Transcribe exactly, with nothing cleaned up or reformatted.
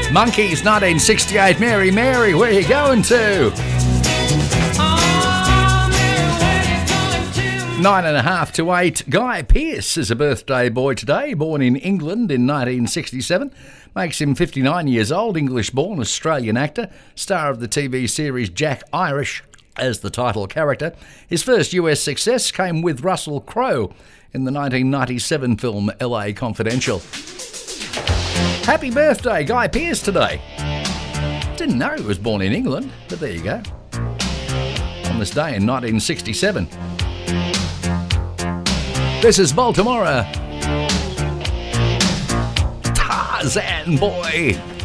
Monkeys, nineteen sixty-eight, Mary, Mary, where you going to? Nine and a half to eight. Guy Pearce is a birthday boy today, born in England in nineteen sixty-seven. Makes him fifty-nine years old, English-born Australian actor, star of the T V series Jack Irish as the title character. His first U S success came with Russell Crowe in the nineteen ninety-seven film L A Confidential. Happy birthday, Guy Pearce, today. Didn't know he was born in England, but there you go. On this day in nineteen sixty-seven. This is Baltimore. Tarzan Boy.